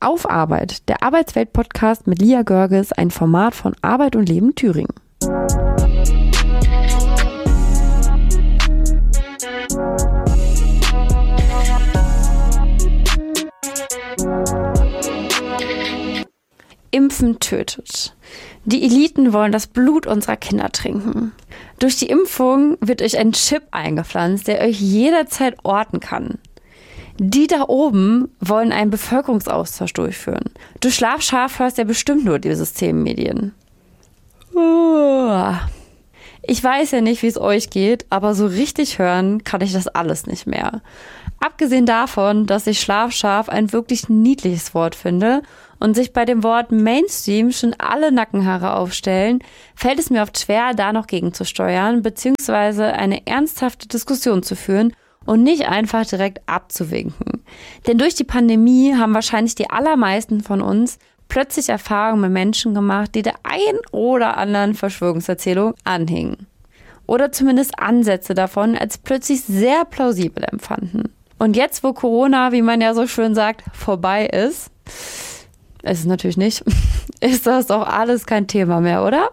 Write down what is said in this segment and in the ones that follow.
Auf Arbeit, der Arbeitswelt-Podcast mit Lia Görges, ein Format von Arbeit und Leben Thüringen. Impfen tötet. Die Eliten wollen das Blut unserer Kinder trinken. Durch die Impfung wird euch ein Chip eingepflanzt, der euch jederzeit orten kann. Die da oben wollen einen Bevölkerungsaustausch durchführen. Du Schlafschaf hörst ja bestimmt nur die Systemmedien. Ich weiß ja nicht, wie es euch geht, aber so richtig hören kann ich das alles nicht mehr. Abgesehen davon, dass ich Schlafschaf ein wirklich niedliches Wort finde und sich bei dem Wort Mainstream schon alle Nackenhaare aufstellen, fällt es mir oft schwer, da noch gegenzusteuern bzw. eine ernsthafte Diskussion zu führen und nicht einfach direkt abzuwinken. Denn durch die Pandemie haben wahrscheinlich die allermeisten von uns plötzlich Erfahrungen mit Menschen gemacht, die der ein oder anderen Verschwörungserzählung anhingen. Oder zumindest Ansätze davon als plötzlich sehr plausibel empfanden. Und jetzt, wo Corona, wie man ja so schön sagt, vorbei ist es natürlich nicht, ist das doch alles kein Thema mehr, oder?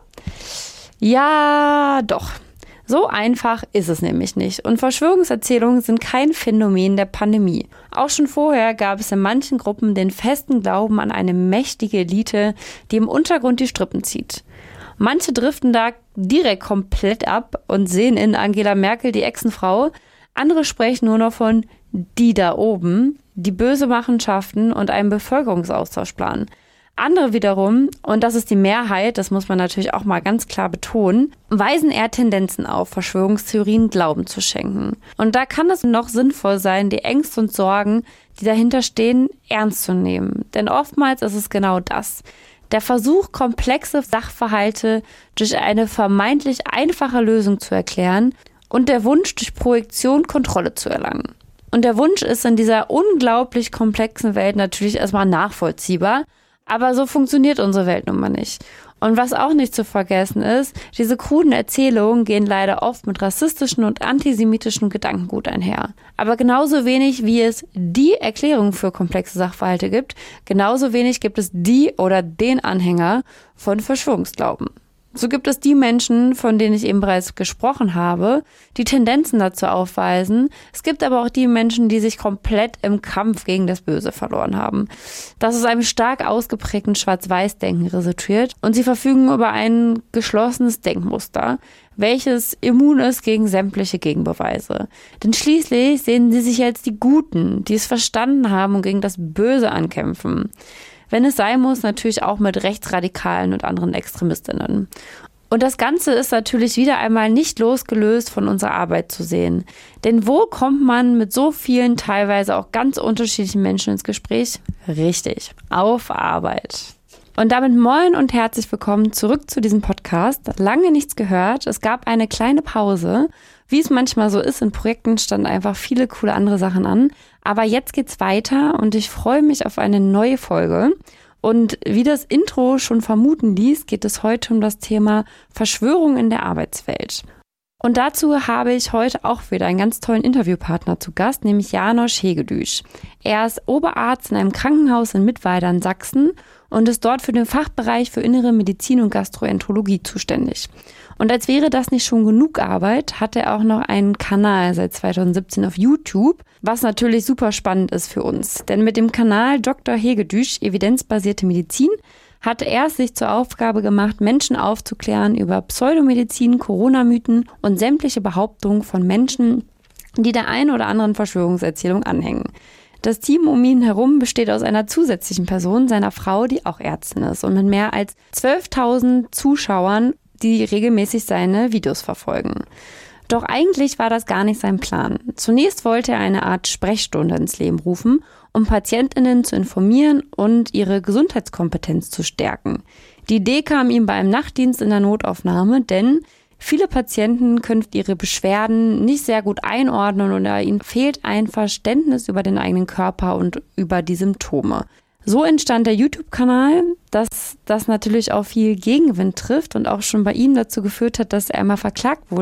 Ja, doch. So einfach ist es nämlich nicht. Und Verschwörungserzählungen sind kein Phänomen der Pandemie. Auch schon vorher gab es in manchen Gruppen den festen Glauben an eine mächtige Elite, die im Untergrund die Strippen zieht. Manche driften da direkt komplett ab und sehen in Angela Merkel die Echsenfrau. Andere sprechen nur noch von die da oben, die böse Machenschaften und einen Bevölkerungsaustausch planen. Andere wiederum, und das ist die Mehrheit, das muss man natürlich auch mal ganz klar betonen, weisen eher Tendenzen auf, Verschwörungstheorien Glauben zu schenken. Und da kann es noch sinnvoll sein, die Ängste und Sorgen, die dahinter stehen, ernst zu nehmen. Denn oftmals ist es genau das. Der Versuch, komplexe Sachverhalte durch eine vermeintlich einfache Lösung zu erklären und der Wunsch, durch Projektion Kontrolle zu erlangen. Und der Wunsch ist in dieser unglaublich komplexen Welt natürlich erstmal nachvollziehbar, aber so funktioniert unsere Welt nun mal nicht. Und was auch nicht zu vergessen ist, diese kruden Erzählungen gehen leider oft mit rassistischen und antisemitischen Gedankengut einher. Aber genauso wenig wie es die Erklärung für komplexe Sachverhalte gibt, genauso wenig gibt es die oder den Anhänger von Verschwörungsglauben. So gibt es die Menschen, von denen ich eben bereits gesprochen habe, die Tendenzen dazu aufweisen. Es gibt aber auch die Menschen, die sich komplett im Kampf gegen das Böse verloren haben. Das aus einem stark ausgeprägten Schwarz-Weiß-Denken resultiert und sie verfügen über ein geschlossenes Denkmuster, welches immun ist gegen sämtliche Gegenbeweise. Denn schließlich sehen sie sich als die Guten, die es verstanden haben und gegen das Böse ankämpfen. Wenn es sein muss, natürlich auch mit Rechtsradikalen und anderen Extremistinnen. Und das Ganze ist natürlich wieder einmal nicht losgelöst von unserer Arbeit zu sehen. Denn wo kommt man mit so vielen, teilweise auch ganz unterschiedlichen Menschen ins Gespräch? Richtig, auf Arbeit. Und damit moin und herzlich willkommen zurück zu diesem Podcast. Lange nichts gehört, es gab eine kleine Pause. Wie es manchmal so ist, in Projekten standen einfach viele coole andere Sachen an. Aber jetzt geht's weiter und ich freue mich auf eine neue Folge. Und wie das Intro schon vermuten ließ, geht es heute um das Thema Verschwörung in der Arbeitswelt. Und dazu habe ich heute auch wieder einen ganz tollen Interviewpartner zu Gast, nämlich János Hegedűs. Er ist Oberarzt in einem Krankenhaus in Mittweida in Sachsen und ist dort für den Fachbereich für Innere Medizin und Gastroenterologie zuständig. Und als wäre das nicht schon genug Arbeit, hat er auch noch einen Kanal seit 2017 auf YouTube, was natürlich super spannend ist für uns. Denn mit dem Kanal Dr. Hegedűs, evidenzbasierte Medizin, hatte er es sich zur Aufgabe gemacht, Menschen aufzuklären über Pseudomedizin, Corona-Mythen und sämtliche Behauptungen von Menschen, die der einen oder anderen Verschwörungserzählung anhängen. Das Team um ihn herum besteht aus einer zusätzlichen Person, seiner Frau, die auch Ärztin ist und mit mehr als 12.000 Zuschauern, die regelmäßig seine Videos verfolgen. Doch eigentlich war das gar nicht sein Plan. Zunächst wollte er eine Art Sprechstunde ins Leben rufen, um PatientInnen zu informieren und ihre Gesundheitskompetenz zu stärken. Die Idee kam ihm bei einem Nachtdienst in der Notaufnahme, denn viele Patienten können ihre Beschwerden nicht sehr gut einordnen oder ihnen fehlt ein Verständnis über den eigenen Körper und über die Symptome. So entstand der YouTube-Kanal, dass das natürlich auch viel Gegenwind trifft und auch schon bei ihm dazu geführt hat, dass er einmal verklagt wurde,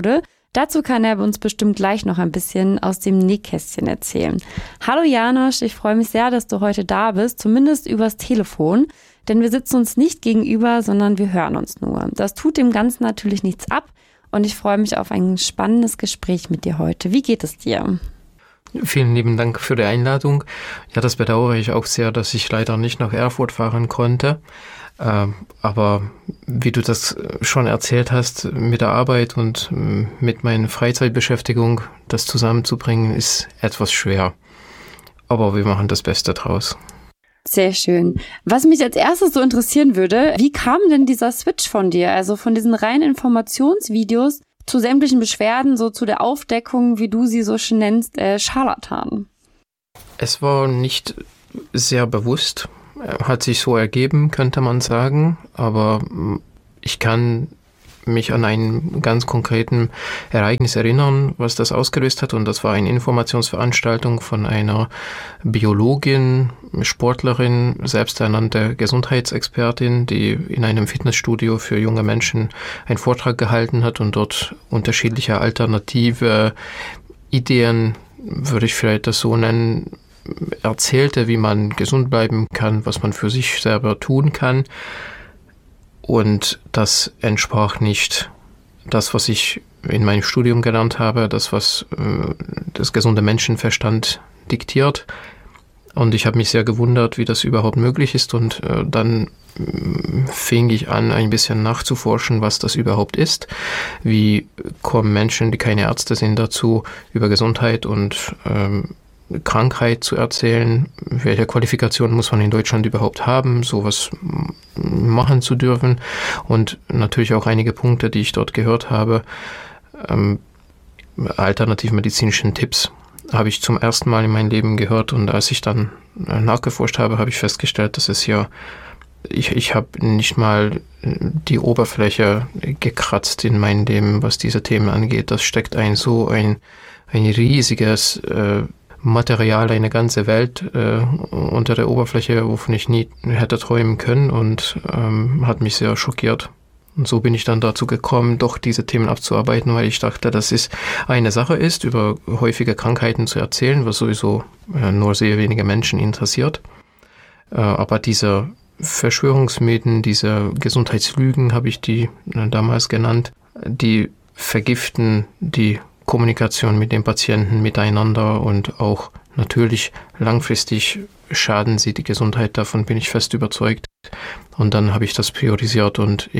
Dazu kann er uns bestimmt gleich noch ein bisschen aus dem Nähkästchen erzählen. Hallo Janosch, ich freue mich sehr, dass du heute da bist, zumindest übers Telefon. Denn wir sitzen uns nicht gegenüber, sondern wir hören uns nur. Das tut dem Ganzen natürlich nichts ab und ich freue mich auf ein spannendes Gespräch mit dir heute. Wie geht es dir? Vielen lieben Dank für die Einladung. Ja, das bedauere ich auch sehr, dass ich leider nicht nach Erfurt fahren konnte. Aber wie du das schon erzählt hast, mit der Arbeit und mit meiner Freizeitbeschäftigung, das zusammenzubringen, ist etwas schwer. Aber wir machen das Beste draus. Sehr schön. Was mich als erstes so interessieren würde, wie kam denn dieser Switch von dir? Also von diesen reinen Informationsvideos zu sämtlichen Beschwerden, so zu der Aufdeckung, wie du sie so schön nennst, Scharlatan. Es war nicht sehr bewusst. Hat sich so ergeben, könnte man sagen, aber ich kann mich an einen ganz konkreten Ereignis erinnern, was das ausgelöst hat, und das war eine Informationsveranstaltung von einer Biologin, Sportlerin, selbsternannte Gesundheitsexpertin, die in einem Fitnessstudio für junge Menschen einen Vortrag gehalten hat und dort unterschiedliche alternative Ideen, würde ich vielleicht das so nennen, erzählte, wie man gesund bleiben kann, was man für sich selber tun kann. Und das entsprach nicht das, was ich in meinem Studium gelernt habe, das, was das gesunde Menschenverstand diktiert. Und ich habe mich sehr gewundert, wie das überhaupt möglich ist. Und dann fing ich an, ein bisschen nachzuforschen, was das überhaupt ist. Wie kommen Menschen, die keine Ärzte sind, dazu, über Gesundheit und Krankheit zu erzählen, welche Qualifikation muss man in Deutschland überhaupt haben, sowas machen zu dürfen, und natürlich auch einige Punkte, die ich dort gehört habe, alternativmedizinischen Tipps habe ich zum ersten Mal in meinem Leben gehört, und als ich dann nachgeforscht habe, habe ich festgestellt, dass es ja, ich habe nicht mal die Oberfläche gekratzt in meinem Leben, was diese Themen angeht. Das steckt ein riesiges Material, eine ganze Welt unter der Oberfläche, wovon ich nie hätte träumen können, und hat mich sehr schockiert. Und so bin ich dann dazu gekommen, doch diese Themen abzuarbeiten, weil ich dachte, dass es eine Sache ist, über häufige Krankheiten zu erzählen, was sowieso nur sehr wenige Menschen interessiert. Aber diese Verschwörungsmythen, diese Gesundheitslügen, habe ich die damals genannt, die vergiften die Kommunikation mit den Patienten miteinander, und auch natürlich langfristig schaden sie die Gesundheit, davon bin ich fest überzeugt. Und dann habe ich das priorisiert und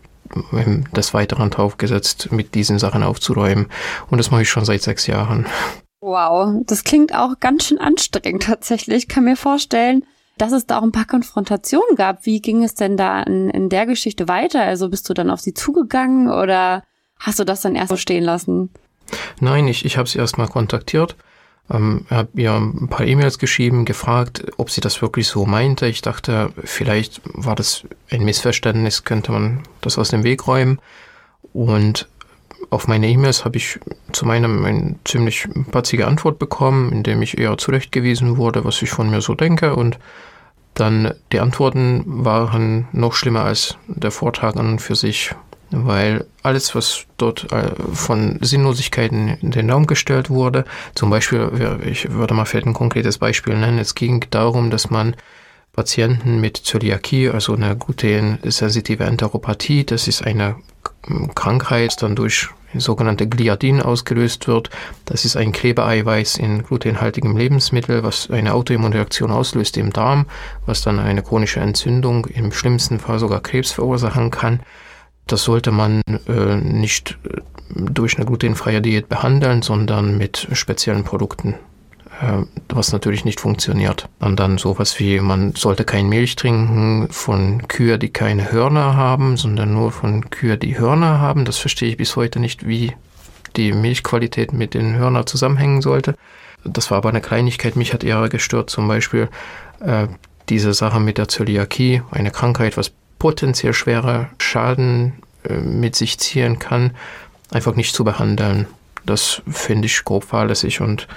des Weiteren drauf gesetzt, mit diesen Sachen aufzuräumen. Und das mache ich schon seit 6 Jahren. Wow, das klingt auch ganz schön anstrengend tatsächlich. Ich kann mir vorstellen, dass es da auch ein paar Konfrontationen gab. Wie ging es denn da in der Geschichte weiter? Also bist du dann auf sie zugegangen oder hast du das dann erst so stehen lassen? Nein, ich habe sie erstmal kontaktiert, habe ihr ein paar E-Mails geschrieben, gefragt, ob sie das wirklich so meinte. Ich dachte, vielleicht war das ein Missverständnis, könnte man das aus dem Weg räumen. Und auf meine E-Mails habe ich zum einen eine ziemlich patzige Antwort bekommen, indem ich eher zurechtgewiesen wurde, was ich von mir so denke. Und dann die Antworten waren noch schlimmer als der Vortrag an und für sich, weil alles, was dort von Sinnlosigkeiten in den Raum gestellt wurde, zum Beispiel, ich würde mal vielleicht ein konkretes Beispiel nennen, es ging darum, dass man Patienten mit Zöliakie, also eine glutensensitive Enteropathie, das ist eine Krankheit, dann durch sogenannte Gliadin ausgelöst wird. Das ist ein Klebeeiweiß in glutenhaltigem Lebensmittel, was eine Autoimmunreaktion auslöst im Darm, was dann eine chronische Entzündung, im schlimmsten Fall sogar Krebs verursachen kann. Das sollte man nicht durch eine glutenfreie Diät behandeln, sondern mit speziellen Produkten, was natürlich nicht funktioniert. Und dann sowas wie, man sollte keine Milch trinken von Kühen, die keine Hörner haben, sondern nur von Kühen, die Hörner haben. Das verstehe ich bis heute nicht, wie die Milchqualität mit den Hörnern zusammenhängen sollte. Das war aber eine Kleinigkeit. Mich hat eher gestört zum Beispiel diese Sache mit der Zöliakie, eine Krankheit, was potenziell schwere Schaden mit sich ziehen kann, einfach nicht zu behandeln. Das finde ich grob fahrlässig und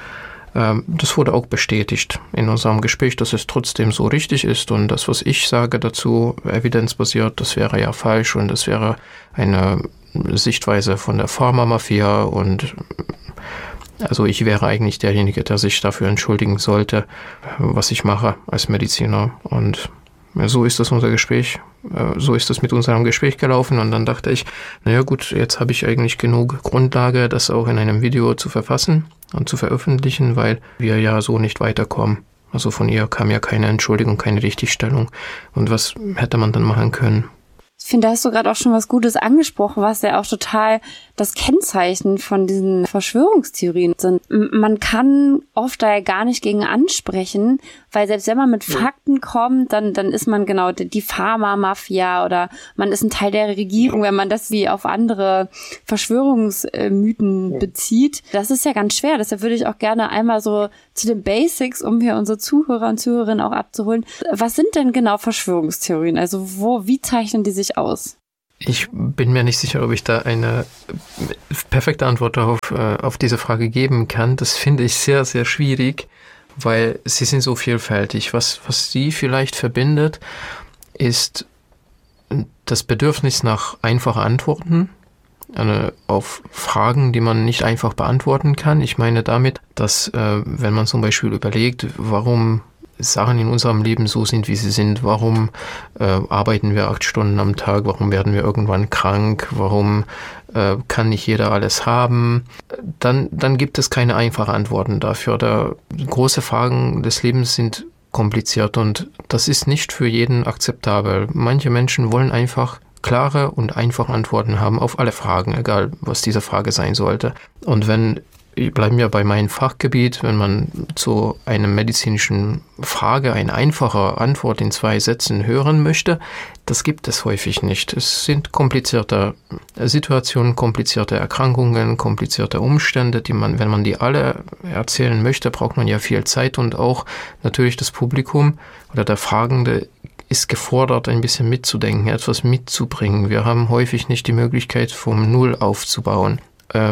Das wurde auch bestätigt in unserem Gespräch, dass es trotzdem so richtig ist und das, was ich sage dazu, evidenzbasiert, das wäre ja falsch und das wäre eine Sichtweise von der Pharmamafia und also ich wäre eigentlich derjenige, der sich dafür entschuldigen sollte, was ich mache als Mediziner. Und so ist das unser Gespräch, so ist das mit unserem Gespräch gelaufen. Und dann dachte ich, naja gut, jetzt habe ich eigentlich genug Grundlage, das auch in einem Video zu verfassen und zu veröffentlichen, weil wir ja so nicht weiterkommen. Also von ihr kam ja keine Entschuldigung, keine Richtigstellung. Und was hätte man dann machen können? Ich finde, da hast du gerade auch schon was Gutes angesprochen, was ja auch total das Kennzeichen von diesen Verschwörungstheorien sind. Man kann oft da ja gar nicht gegen ansprechen, weil selbst wenn man mit Fakten kommt, dann ist man genau die Pharma-Mafia oder man ist ein Teil der Regierung, wenn man das wie auf andere Verschwörungsmythen bezieht. Das ist ja ganz schwer. Deshalb würde ich auch gerne einmal so zu den Basics, um hier unsere Zuhörer und Zuhörerinnen auch abzuholen. Was sind denn genau Verschwörungstheorien? Also wie zeichnen die sich aus? Ich bin mir nicht sicher, ob ich da eine perfekte Antwort auf diese Frage geben kann. Das finde ich sehr, sehr schwierig, weil sie sind so vielfältig. Was sie vielleicht verbindet, ist das Bedürfnis nach einfachen Antworten auf Fragen, die man nicht einfach beantworten kann. Ich meine damit, dass wenn man zum Beispiel überlegt, warum Sachen in unserem Leben so sind, wie sie sind. Warum arbeiten wir 8 Stunden am Tag? Warum werden wir irgendwann krank? Warum kann nicht jeder alles haben? Dann gibt es keine einfachen Antworten dafür. Große Fragen des Lebens sind kompliziert und das ist nicht für jeden akzeptabel. Manche Menschen wollen einfach klare und einfache Antworten haben auf alle Fragen, egal was diese Frage sein sollte. Und bleiben wir bei meinem Fachgebiet, wenn man zu einer medizinischen Frage eine einfache Antwort in 2 Sätzen hören möchte, das gibt es häufig nicht. Es sind komplizierte Situationen, komplizierte Erkrankungen, komplizierte Umstände, wenn man die alle erzählen möchte, braucht man ja viel Zeit und auch natürlich das Publikum oder der Fragende ist gefordert, ein bisschen mitzudenken, etwas mitzubringen. Wir haben häufig nicht die Möglichkeit, vom Null aufzubauen.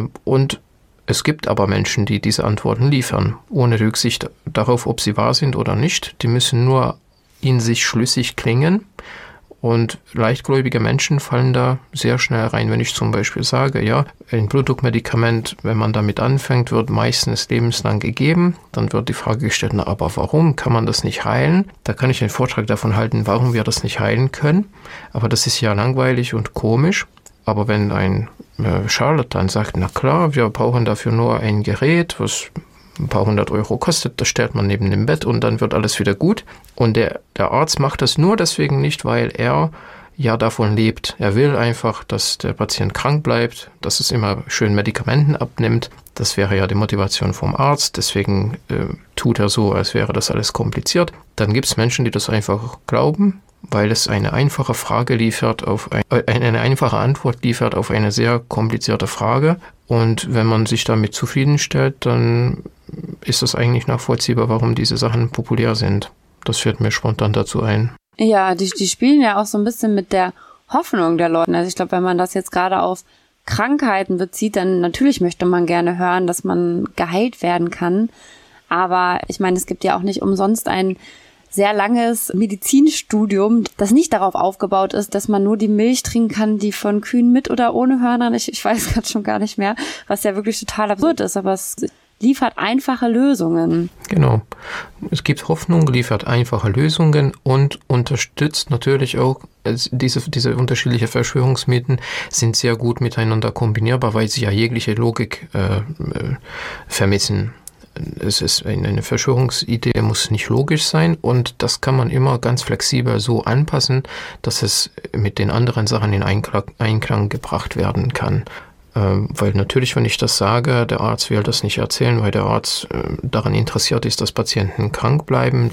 Und es gibt aber Menschen, die diese Antworten liefern, ohne Rücksicht darauf, ob sie wahr sind oder nicht. Die müssen nur in sich schlüssig klingen und leichtgläubige Menschen fallen da sehr schnell rein. Wenn ich zum Beispiel sage, ja, ein Blutdruckmedikament, wenn man damit anfängt, wird meistens lebenslang gegeben, dann wird die Frage gestellt, na, aber warum kann man das nicht heilen? Da kann ich einen Vortrag davon halten, warum wir das nicht heilen können. Aber das ist ja langweilig und komisch. Aber wenn ein Charlatan sagt, na klar, wir brauchen dafür nur ein Gerät, was ein paar 100 Euro kostet, das stellt man neben dem Bett und dann wird alles wieder gut. Und der Arzt macht das nur deswegen nicht, weil er ja davon lebt. Er will einfach, dass der Patient krank bleibt, dass es immer schön Medikamenten abnimmt. Das wäre ja die Motivation vom Arzt, deswegen tut er so, als wäre das alles kompliziert. Dann gibt es Menschen, die das einfach glauben, weil es eine einfache Frage liefert eine einfache Antwort liefert auf eine sehr komplizierte Frage. Und wenn man sich damit zufriedenstellt, dann ist es eigentlich nachvollziehbar, warum diese Sachen populär sind. Das fällt mir spontan dazu ein. Ja, die spielen ja auch so ein bisschen mit der Hoffnung der Leute. Also ich glaube, wenn man das jetzt gerade auf Krankheiten bezieht, dann natürlich möchte man gerne hören, dass man geheilt werden kann. Aber ich meine, es gibt ja auch nicht umsonst ein sehr langes Medizinstudium, das nicht darauf aufgebaut ist, dass man nur die Milch trinken kann, die von Kühen mit oder ohne Hörnern. Ich weiß gerade schon gar nicht mehr, was ja wirklich total absurd ist, aber es liefert einfache Lösungen. Genau. Es gibt Hoffnung, liefert einfache Lösungen und unterstützt natürlich auch, diese unterschiedlichen Verschwörungsmythen sind sehr gut miteinander kombinierbar, weil sie ja jegliche Logik vermissen. Es ist eine Verschwörungsidee, muss nicht logisch sein und das kann man immer ganz flexibel so anpassen, dass es mit den anderen Sachen in Einklang gebracht werden kann. Weil natürlich, wenn ich das sage, der Arzt will das nicht erzählen, weil der Arzt daran interessiert ist, dass Patienten krank bleiben,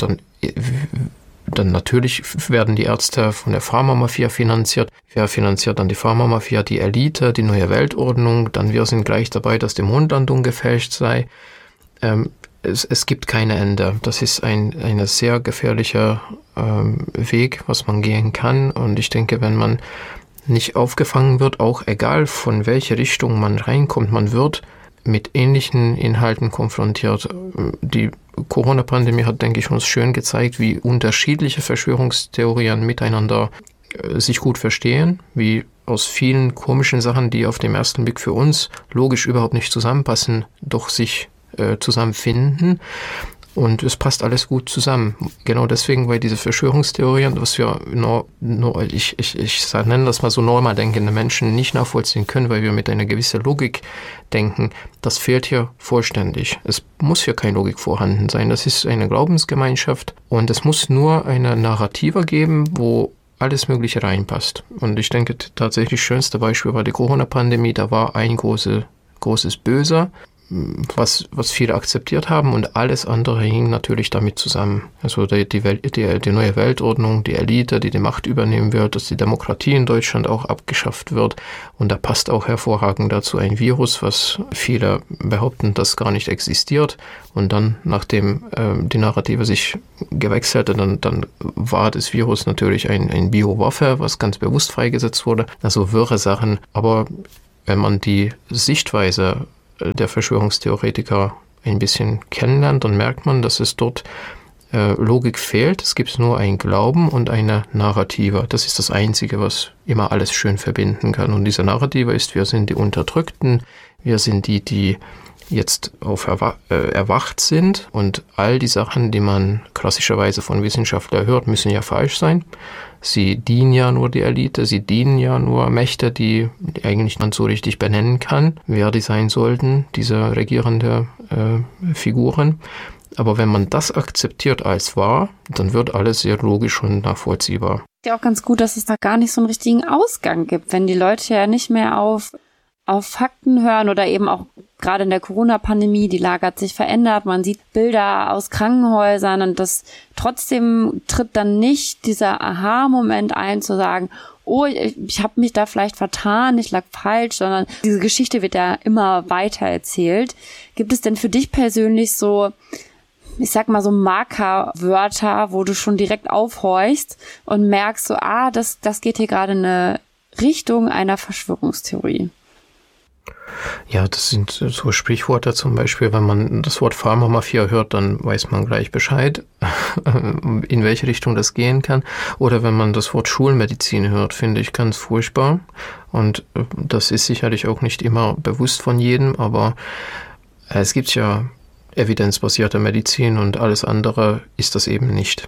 dann natürlich werden die Ärzte von der Pharmamafia finanziert. Wer finanziert dann die Pharmamafia? Die Elite, die neue Weltordnung. Dann wir sind gleich dabei, dass die Mondlandung gefälscht sei. Es gibt kein Ende. Das ist ein sehr gefährlicher Weg, was man gehen kann. Und ich denke, wenn man nicht aufgefangen wird, auch egal von welcher Richtung man reinkommt, man wird mit ähnlichen Inhalten konfrontiert. Die Corona-Pandemie hat, denke ich, uns schön gezeigt, wie unterschiedliche Verschwörungstheorien miteinander sich gut verstehen, wie aus vielen komischen Sachen, die auf dem ersten Blick für uns logisch überhaupt nicht zusammenpassen, doch sich zusammenfinden. Und es passt alles gut zusammen. Genau deswegen, weil diese Verschwörungstheorien, was wir ich nenne das mal so normal denkende Menschen nicht nachvollziehen können, weil wir mit einer gewissen Logik denken, das fehlt hier vollständig. Es muss hier keine Logik vorhanden sein. Das ist eine Glaubensgemeinschaft und es muss nur eine Narrative geben, wo alles Mögliche reinpasst. Und ich denke, tatsächlich das schönste Beispiel war die Corona-Pandemie. Da war ein großes Böse, was viele akzeptiert haben und alles andere hing natürlich damit zusammen. Also die neue Weltordnung, die Elite, die Macht übernehmen wird, dass die Demokratie in Deutschland auch abgeschafft wird. Und da passt auch hervorragend dazu ein Virus, was viele behaupten, das gar nicht existiert. Und dann, nachdem die Narrative sich gewechselt hat, dann war das Virus natürlich ein Biowaffe, was ganz bewusst freigesetzt wurde. Also wirre Sachen. Aber wenn man die Sichtweise der Verschwörungstheoretiker ein bisschen kennenlernt, dann merkt man, dass es dort Logik fehlt. Es gibt nur ein Glauben und eine Narrative. Das ist das Einzige, was immer alles schön verbinden kann. Und diese Narrative ist, wir sind die Unterdrückten, wir sind die jetzt erwacht sind und all die Sachen, die man klassischerweise von Wissenschaftlern hört, müssen ja falsch sein. Sie dienen ja nur die Elite, sie dienen ja nur Mächte, die eigentlich man so richtig benennen kann, wer die sein sollten, diese regierende Figuren. Aber wenn man das akzeptiert als wahr, dann wird alles sehr logisch und nachvollziehbar. Ja, auch ganz gut, dass es da gar nicht so einen richtigen Ausgang gibt, wenn die Leute ja nicht mehr auf Fakten hören oder eben auch gerade in der Corona-Pandemie, die Lage hat sich verändert, man sieht Bilder aus Krankenhäusern und das trotzdem tritt dann nicht dieser Aha-Moment ein, zu sagen, oh, ich habe mich da vielleicht vertan, ich lag falsch, sondern diese Geschichte wird ja immer weiter erzählt. Gibt es denn für dich persönlich so, ich sag mal so Markerwörter, wo du schon direkt aufhorchst und merkst so, das geht hier gerade in eine Richtung einer Verschwörungstheorie? Ja, das sind so Sprichworte zum Beispiel, wenn man das Wort Pharmamafia hört, dann weiß man gleich Bescheid, in welche Richtung das gehen kann. Oder wenn man das Wort Schulmedizin hört, finde ich ganz furchtbar. Und das ist sicherlich auch nicht immer bewusst von jedem, aber es gibt ja evidenzbasierte Medizin und alles andere ist das eben nicht.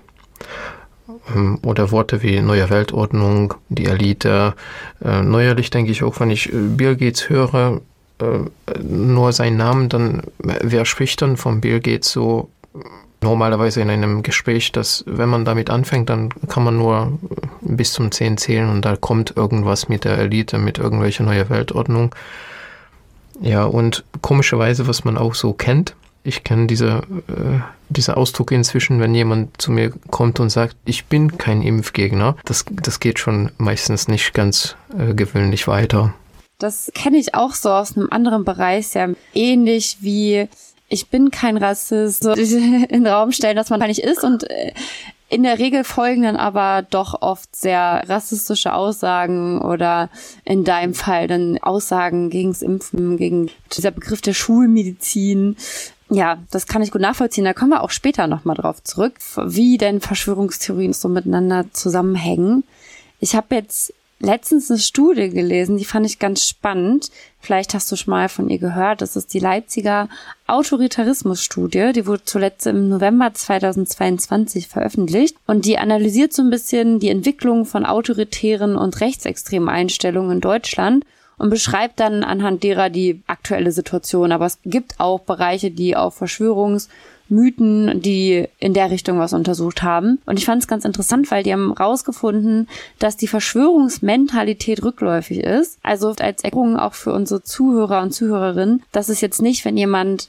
Oder Worte wie neue Weltordnung, die Elite. Neuerlich denke ich auch, wenn ich Bill Gates höre, nur seinen Namen, dann wer spricht dann von Bill Gates so normalerweise in einem Gespräch, dass wenn man damit anfängt, dann kann man nur bis zum 10 zählen und da kommt irgendwas mit der Elite, mit irgendwelcher neue Weltordnung. Ja, und komischerweise, was man auch so kennt, ich kenne diese Ausdruck inzwischen, wenn jemand zu mir kommt und sagt, ich bin kein Impfgegner, das geht schon meistens nicht ganz gewöhnlich weiter. Das kenne ich auch so aus einem anderen Bereich, sehr ähnlich wie ich bin kein Rassist, so in den Raum stellen, dass man gar nicht ist und in der Regel folgen dann aber doch oft sehr rassistische Aussagen oder in deinem Fall dann Aussagen gegens Impfen, gegen dieser Begriff der Schulmedizin. Ja, das kann ich gut nachvollziehen. Da kommen wir auch später nochmal drauf zurück, wie denn Verschwörungstheorien so miteinander zusammenhängen. Ich habe jetzt letztens eine Studie gelesen, die fand ich ganz spannend. Vielleicht hast du schon mal von ihr gehört. Das ist die Leipziger Autoritarismus-Studie. Die wurde zuletzt im November 2022 veröffentlicht. Und die analysiert so ein bisschen die Entwicklung von autoritären und rechtsextremen Einstellungen in Deutschland und beschreibt dann anhand derer die aktuelle Situation. Aber es gibt auch Bereiche, die auf Verschwörungsmythen, die in der Richtung was untersucht haben. Und ich fand es ganz interessant, weil die haben rausgefunden, dass die Verschwörungsmentalität rückläufig ist. Also als Erklärung auch für unsere Zuhörer und Zuhörerinnen, dass es jetzt nicht, wenn jemand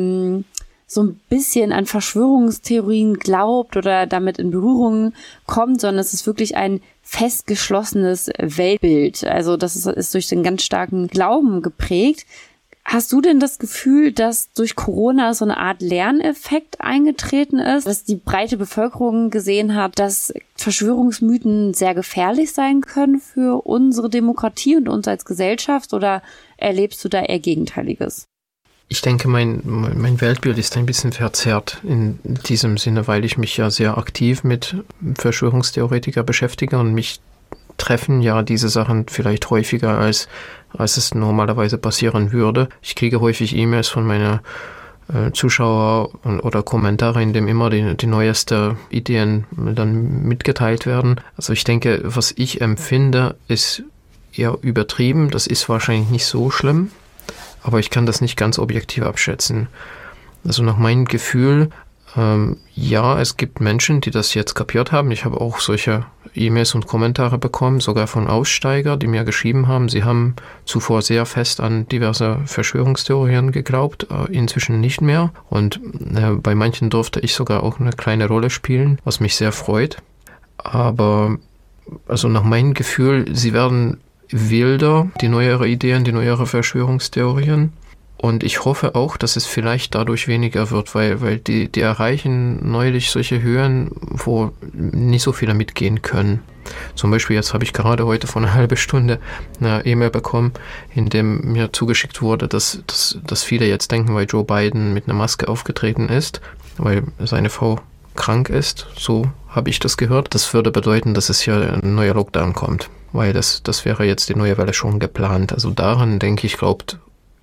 so ein bisschen an Verschwörungstheorien glaubt oder damit in Berührung kommt, sondern es ist wirklich ein festgeschlossenes Weltbild. Also das ist durch den ganz starken Glauben geprägt. Hast du denn das Gefühl, dass durch Corona so eine Art Lerneffekt eingetreten ist, dass die breite Bevölkerung gesehen hat, dass Verschwörungsmythen sehr gefährlich sein können für unsere Demokratie und uns als Gesellschaft, oder erlebst du da eher Gegenteiliges? Ich denke, mein Weltbild ist ein bisschen verzerrt in diesem Sinne, weil ich mich ja sehr aktiv mit Verschwörungstheoretikern beschäftige und mich treffen ja diese Sachen vielleicht häufiger, als es normalerweise passieren würde. Ich kriege häufig E-Mails von meinen Zuschauer oder Kommentare, in dem immer die neuesten Ideen dann mitgeteilt werden. Also ich denke, was ich empfinde, ist eher übertrieben. Das ist wahrscheinlich nicht so schlimm, aber ich kann das nicht ganz objektiv abschätzen. Also nach meinem Gefühl, ja, es gibt Menschen, die das jetzt kapiert haben. Ich habe auch solche E-Mails und Kommentare bekommen, sogar von Aussteiger, die mir geschrieben haben, sie haben zuvor sehr fest an diverse Verschwörungstheorien geglaubt, inzwischen nicht mehr. Und bei manchen durfte ich sogar auch eine kleine Rolle spielen, was mich sehr freut. Aber also nach meinem Gefühl, sie werden wilder, die neuere Ideen, die neuere Verschwörungstheorien. Und ich hoffe auch, dass es vielleicht dadurch weniger wird, weil die erreichen neulich solche Höhen, wo nicht so viele mitgehen können. Zum Beispiel jetzt habe ich gerade heute vor einer halben Stunde eine E-Mail bekommen, in dem mir zugeschickt wurde, dass viele jetzt denken, weil Joe Biden mit einer Maske aufgetreten ist, weil seine Frau krank ist, so habe ich das gehört. Das würde bedeuten, dass es hier ein neuer Lockdown kommt, weil das wäre jetzt die neue Welle schon geplant. Also daran, denke ich, glauben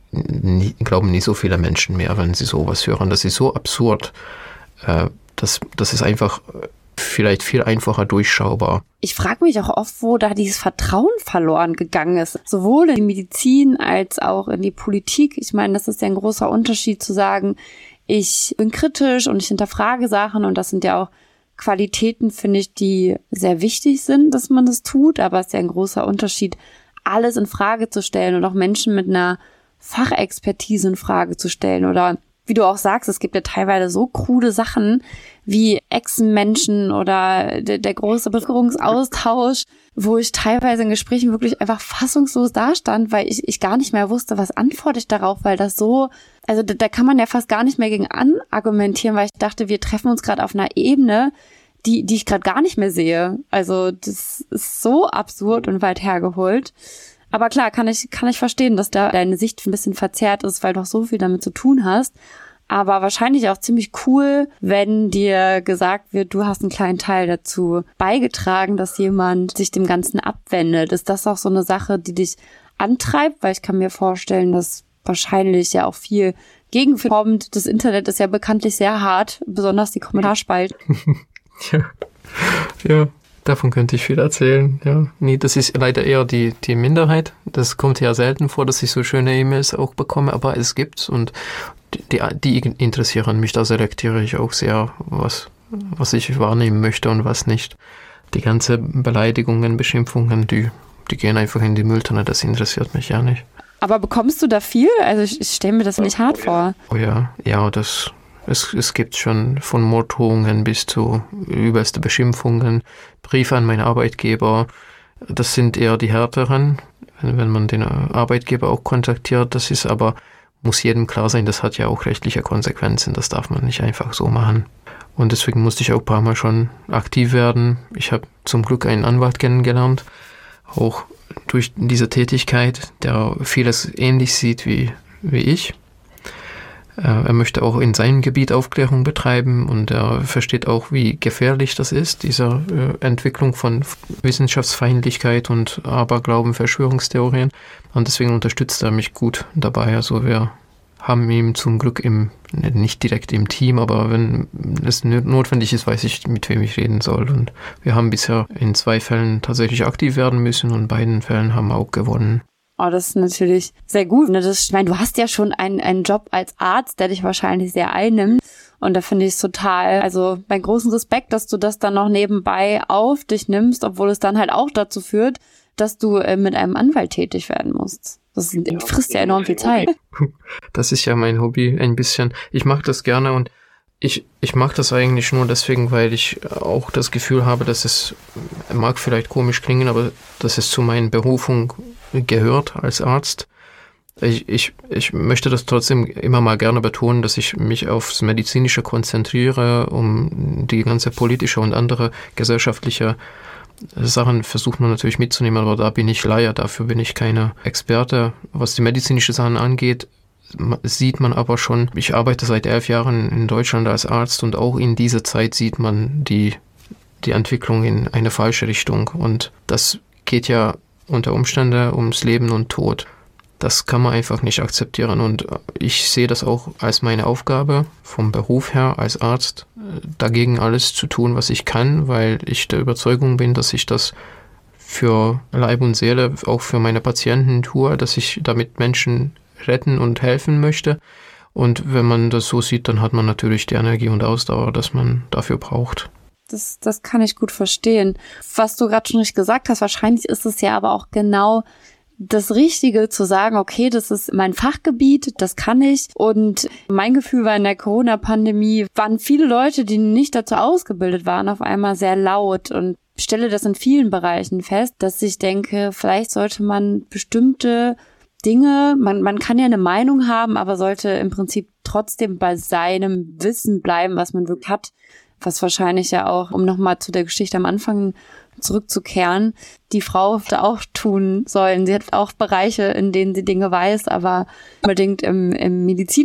nicht so viele Menschen mehr, wenn sie sowas hören. Das ist so absurd. Das ist einfach vielleicht viel einfacher durchschaubar. Ich frage mich auch oft, wo da dieses Vertrauen verloren gegangen ist. Sowohl in die Medizin als auch in die Politik. Ich meine, das ist ja ein großer Unterschied zu sagen, ich bin kritisch und ich hinterfrage Sachen, und das sind ja auch Qualitäten, finde ich, die sehr wichtig sind, dass man das tut. Aber es ist ja ein großer Unterschied, alles in Frage zu stellen und auch Menschen mit einer Fachexpertise in Frage zu stellen. Oder wie du auch sagst, es gibt ja teilweise so krude Sachen wie Echsenmenschen oder der große Bevölkerungsaustausch, wo ich teilweise in Gesprächen wirklich einfach fassungslos dastand, weil ich gar nicht mehr wusste, was antworte ich darauf, weil das so, also da kann man ja fast gar nicht mehr gegen argumentieren, weil ich dachte, wir treffen uns gerade auf einer Ebene, die ich gerade gar nicht mehr sehe. Also das ist so absurd und weit hergeholt. Aber klar, kann ich verstehen, dass da deine Sicht ein bisschen verzerrt ist, weil du auch so viel damit zu tun hast. Aber wahrscheinlich auch ziemlich cool, wenn dir gesagt wird, du hast einen kleinen Teil dazu beigetragen, dass jemand sich dem Ganzen abwendet. Ist das auch so eine Sache, die dich antreibt? Weil ich kann mir vorstellen, dass wahrscheinlich ja auch viel Gegenwind kommt. Das Internet ist ja bekanntlich sehr hart, besonders die Kommentarspalten. Ja. Davon könnte ich viel erzählen, ja. Nee, das ist leider eher die Minderheit. Das kommt ja selten vor, dass ich so schöne E-Mails auch bekomme, aber es gibt's, und die interessieren mich. Da selektiere ich auch sehr, was ich wahrnehmen möchte und was nicht. Die ganze Beleidigungen, Beschimpfungen, die gehen einfach in die Mülltonne, das interessiert mich ja nicht. Aber bekommst du da viel? Also ich stelle mir das nicht hart vor. Oh ja, es gibt schon von Morddrohungen bis zu übelste Beschimpfungen, Briefe an meinen Arbeitgeber. Das sind eher die härteren, wenn man den Arbeitgeber auch kontaktiert. Das ist aber, muss jedem klar sein, das hat ja auch rechtliche Konsequenzen. Das darf man nicht einfach so machen. Und deswegen musste ich auch ein paar Mal schon aktiv werden. Ich habe zum Glück einen Anwalt kennengelernt, auch durch diese Tätigkeit, der vieles ähnlich sieht wie ich. Er möchte auch in seinem Gebiet Aufklärung betreiben, und er versteht auch, wie gefährlich das ist, diese Entwicklung von Wissenschaftsfeindlichkeit und Aberglauben, Verschwörungstheorien. Und deswegen unterstützt er mich gut dabei. Also wir haben ihn zum Glück nicht direkt im Team, aber wenn es notwendig ist, weiß ich, mit wem ich reden soll. Und wir haben bisher in 2 Fällen tatsächlich aktiv werden müssen, und in beiden Fällen haben wir auch gewonnen. Oh, das ist natürlich sehr gut. Ich meine, du hast ja schon einen Job als Arzt, der dich wahrscheinlich sehr einnimmt. Und da finde ich es total, also meinen großen Respekt, dass du das dann noch nebenbei auf dich nimmst, obwohl es dann halt auch dazu führt, dass du mit einem Anwalt tätig werden musst. Das frisst ja enorm viel Zeit. Das ist ja mein Hobby ein bisschen. Ich mache das gerne, und ich mache das eigentlich nur deswegen, weil ich auch das Gefühl habe, dass es, mag vielleicht komisch klingen, aber dass es zu meiner Berufung gehört als Arzt. Ich möchte das trotzdem immer mal gerne betonen, dass ich mich aufs Medizinische konzentriere, um die ganze politische und andere gesellschaftliche Sachen versucht man natürlich mitzunehmen, aber da bin ich Laie, dafür bin ich keine Experte. Was die medizinische Sachen angeht, sieht man aber schon, ich arbeite seit 11 Jahren in Deutschland als Arzt und auch in dieser Zeit sieht man die Entwicklung in eine falsche Richtung. Und das geht ja unter Umständen ums Leben und Tod. Das kann man einfach nicht akzeptieren. Und ich sehe das auch als meine Aufgabe vom Beruf her als Arzt, dagegen alles zu tun, was ich kann, weil ich der Überzeugung bin, dass ich das für Leib und Seele, auch für meine Patienten tue, dass ich damit Menschen retten und helfen möchte. Und wenn man das so sieht, dann hat man natürlich die Energie und Ausdauer, dass man dafür braucht. Das kann ich gut verstehen. Was du gerade schon nicht gesagt hast, wahrscheinlich ist es ja aber auch genau das Richtige zu sagen, okay, das ist mein Fachgebiet, das kann ich. Und mein Gefühl war in der Corona-Pandemie, waren viele Leute, die nicht dazu ausgebildet waren, auf einmal sehr laut. Und ich stelle das in vielen Bereichen fest, dass ich denke, vielleicht sollte man bestimmte Dinge, man kann ja eine Meinung haben, aber sollte im Prinzip trotzdem bei seinem Wissen bleiben, was man wirklich hat. Was wahrscheinlich ja auch, um nochmal zu der Geschichte am Anfang zurückzukehren, die Frau auch tun sollen. Sie hat auch Bereiche, in denen sie Dinge weiß, aber unbedingt im Medizin